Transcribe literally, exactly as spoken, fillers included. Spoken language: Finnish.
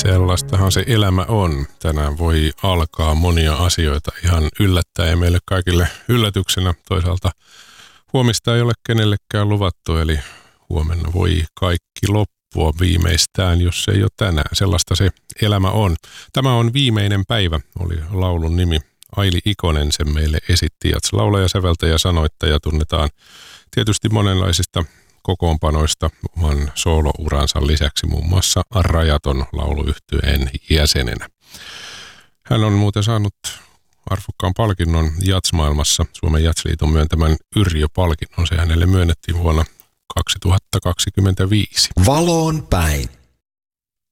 Sellaistahan se elämä on. Tänään voi alkaa monia asioita ihan yllättäen ja meille kaikille yllätyksenä. Toisaalta huomista ei ole kenellekään luvattu, eli huomenna voi kaikki loppua viimeistään, jos se ei ole tänään. Sellaista se elämä on. Tämä on Viimeinen päivä, oli laulun nimi. Aili Ikonen sen meille esitti. Jats-laulaja, säveltäjä, sanoittaja tunnetaan tietysti monenlaisista kokoonpanoista oman soolouransa lisäksi muun muassa Rajaton lauluyhtyeen jäsenenä. Hän on muuten saanut arvokkaan palkinnon jatsmaailmassa, Suomen Jatsliiton myöntämän Yrjö-palkinnon. Se hänelle myönnettiin vuonna kaksituhattakaksikymmentäviisi. Valoon päin.